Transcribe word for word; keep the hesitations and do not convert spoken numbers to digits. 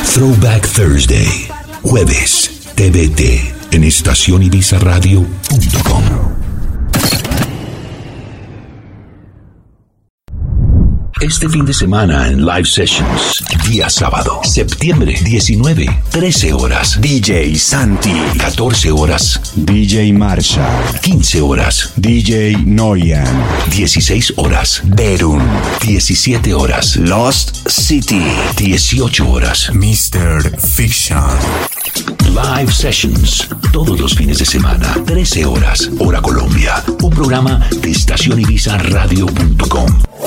Throwback Thursday, jueves, T V T, en estación ibiza radio punto com. Este fin de semana en Live Sessions, día sábado, septiembre diecinueve, trece horas. D J Santi. catorce horas. D J Marshall. quince horas. D J Noyan. dieciséis horas. Berun. diecisiete horas. Lost City. dieciocho horas. mister Fiction. Live Sessions, todos los fines de semana, trece horas, hora Colombia. Un programa de estación ibiza radio punto com.